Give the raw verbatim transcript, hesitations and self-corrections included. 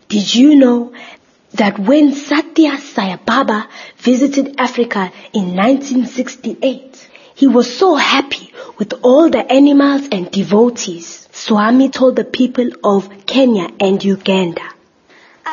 Did you know that when Satya Sai Baba visited Africa in nineteen sixty-eight, he was so happy with all the animals and devotees? Swami told the people of Kenya and Uganda,